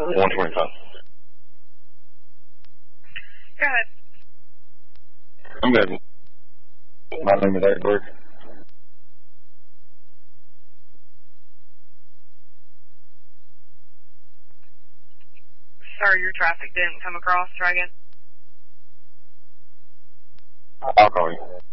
125. Go ahead. I'm good. My name is Edward. Sorry, your traffic didn't come across. Try again. I'll call you.